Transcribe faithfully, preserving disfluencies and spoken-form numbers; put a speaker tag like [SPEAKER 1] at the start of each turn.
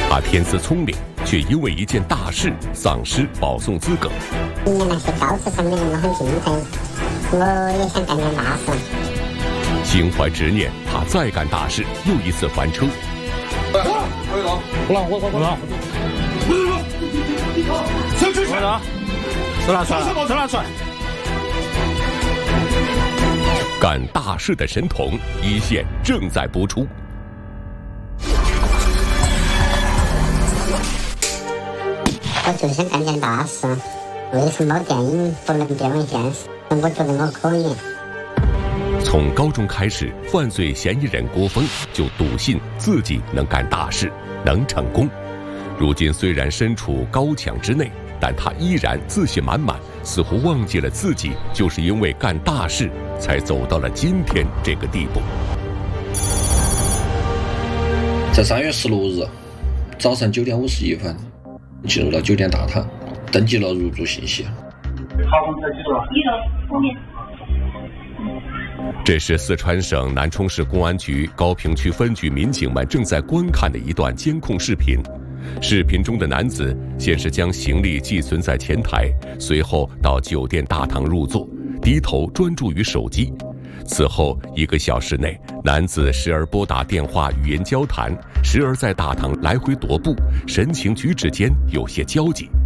[SPEAKER 1] 他天资聪明，却因为一件大事丧失保送资格。
[SPEAKER 2] 你们那些高智商的人很敬佩，我也想干点大事。
[SPEAKER 1] 心怀执念，他再干大事，又一次翻车。
[SPEAKER 3] 回来，回来，
[SPEAKER 4] 不让，我我我让。
[SPEAKER 3] 谁谁谁？
[SPEAKER 4] 手拿出来，手拿出来。
[SPEAKER 1] 干大事的神童一线正在播出。
[SPEAKER 2] 我就想干件大事，为什么电影不能变为现实？我觉得我可以。
[SPEAKER 1] 从高中开始，犯罪嫌疑人郭峰就笃信自己能干大事，能成功。如今虽然身处高墙之内，但他依然自信满满，似乎忘记了自己就是因为干大事才走到了今天这个地步。
[SPEAKER 5] 在三月十六日早上九点五十一分，进入了酒店大堂，登记了入住信息。
[SPEAKER 3] 好，我们在几楼？
[SPEAKER 6] 一楼后面。
[SPEAKER 1] 这是四川省南充市公安局高平区分局民警们正在观看的一段监控视频。视频中的男子先是将行李寄存在前台，随后到酒店大堂入座，低头专注于手机。此后一个小时内，男子时而拨打电话语音交谈，时而在大堂来回踱步，神情举止间有些焦急。